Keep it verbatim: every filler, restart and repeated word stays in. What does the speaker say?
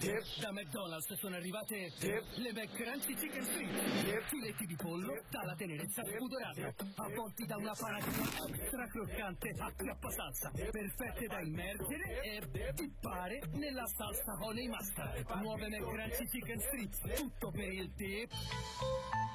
Da McDonald's sono arrivate le McCrunchy Chicken Strips, filetti di pollo dalla tenerezza spudorata, avvolti da una panatina extra croccante a chiappa salsa, perfette da immergere e dippare nella salsa honey mustard. Nuove McCrunchy Chicken Strips, tutto per il dip